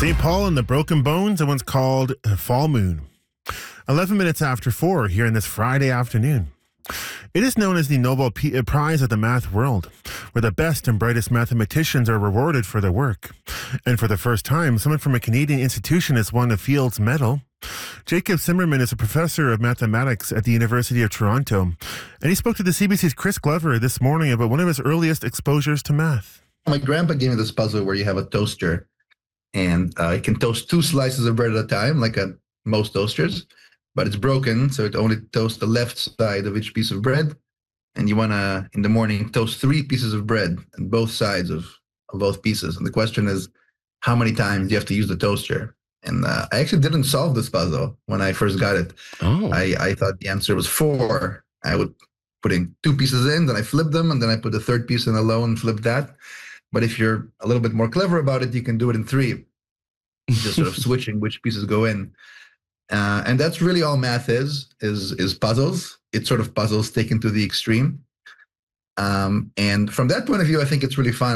St. Paul and the Broken Bones, and one's called Fall Moon. 11 minutes after 4 here on this Friday afternoon. It is known as the Nobel Prize of the math world, where the best and brightest mathematicians are rewarded for their work. And for the first time, someone from a Canadian institution has won a Fields Medal. Jacob Zimmerman is a professor of mathematics at the University of Toronto, and he spoke to the CBC's Chris Glover this morning about one of his earliest exposures to math. My grandpa gave me this puzzle where you have a toaster, and it can toast 2 slices of bread at a time, like most toasters, but it's broken, so it only toasts the left side of each piece of bread. And you want to, in the morning, toast 3 pieces of bread on both sides of both pieces. And the question is, how many times do you have to use the toaster? And I actually didn't solve this puzzle when I first got it. I thought the answer was 4. I would put in 2 pieces in, then I flip them, and then I put the 3rd piece in alone and flip that. But if you're a little bit more clever about it, you can do it in 3. Just sort of switching which pieces go in. And that's really all math is puzzles. It's sort of puzzles taken to the extreme. And from that point of view, I think it's really fun.